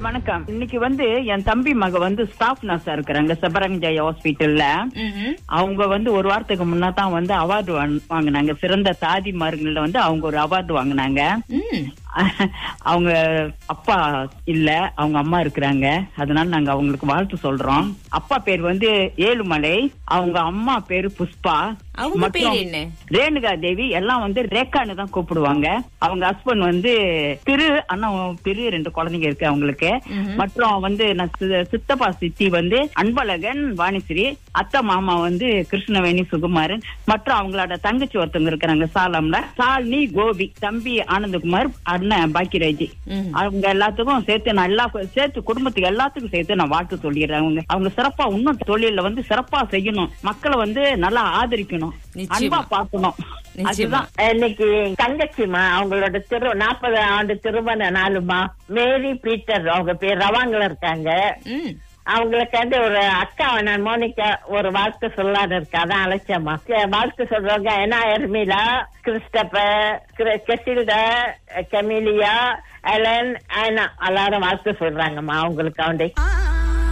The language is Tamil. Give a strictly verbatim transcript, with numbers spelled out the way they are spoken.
வணக்கம். இன்னைக்கு வந்து என் தம்பி மக வந்து ஸ்டாஃப் நர்ஸா இருக்கிறாங்க செபரங்ஜய ஹாஸ்பிட்டல்ல. அவங்க வந்து ஒரு வாரத்துக்கு முன்னா தான் வந்து அவார்டு வாங்கினாங்க. சிறந்த தாதிமார்கள்ல வந்து அவங்க ஒரு அவார்டு வாங்கினாங்க. அவங்க அப்பா இல்ல, அவங்க அம்மா இருக்கிறாங்க. அதனால நாங்க அவங்களுக்கு வாழ்த்து சொல்றோம். அப்பா பேர் வந்து ஏழுமலை, அவங்க அம்மா பேரு புஷ்பா, அவங்க பேர் என்ன? ரேணுகா தேவி. எல்லாம் வந்து ரேக்கான்னு தான் கூப்பிடுவாங்க. அவங்க ஹஸ்பண்ட் வந்து திரு அண்ணா திரு ரெண்டு குழந்தைங்க இருக்கு அவங்களுக்கு. மற்றும் வந்து சித்தப்பா சித்தி வந்து அன்பழகன் வாணிஸ்ரீ, அத்தை மாமா வந்து கிருஷ்ணவேணி சுகுமாரன், மற்றும் அவங்களோட தங்கச்சி ஒருத்தவங்க இருக்கிறாங்க சாலம்ல, சாலினி கோபி, தம்பி ஆனந்தகுமார், அண்ணன் பாக்கியராஜி. அவங்க எல்லாத்துக்கும் சேர்த்து நான் எல்லா சேர்த்து குடும்பத்துக்கு எல்லாத்துக்கும் சேர்த்து நான் வாழ்த்து சொல்லிடுறேன். அவங்க அவங்க சிறப்பா இன்னும் தொழில வந்து சிறப்பா செய்யணும், மக்களை வந்து நல்லா ஆதரிக்கணும், அன்பா பார்க்கணும். அதுதான் இன்னைக்கு தங்கச்சிமா அவங்களோட திரு நாற்பது ஆண்டு திருமண நாளுமா. மேரி பீட்டர் அவங்க பேர், ரவாங்கல இருக்காங்க. அவங்களுக்கு ஒரு அக்கா நான் மோனிகா ஒரு வாழ்த்து சொல்லாத இருக்கா, அதான் அழைச்சம்மா. வாழ்த்து சொல்றவங்க என்ன எர்மிலா, கிறிஸ்டபர், கெசில்டா, கெமிலியா, எலன், ஆனா எல்லாரும் வாழ்த்து சொல்றாங்கம்மா அவங்களுக்கு.